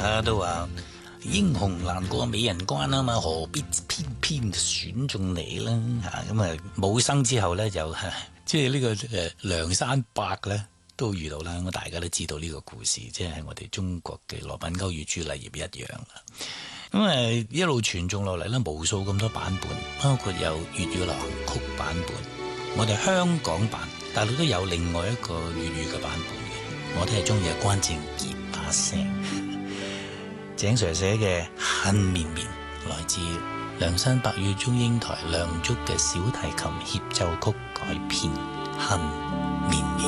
啊，都話英雄難過美人關啊嘛，何必偏偏選中你啦嚇。咁啊武生之後呢，就即係呢個梁山伯呢都遇到啦。咁大家都知道呢個故事，即係我哋中國嘅羅品鳩與朱麗葉一樣啦。咁啊一路傳頌落嚟呢，無數咁多版本，包括有粵語流行曲版本，我哋香港版，大陸都有另外一個粵語嘅版本嘅，我都係中意關正傑把聲。井 Sir 寫嘅《恨綿綿》來自梁山伯與祝英台梁祝嘅小提琴協奏曲改編《恨綿綿》。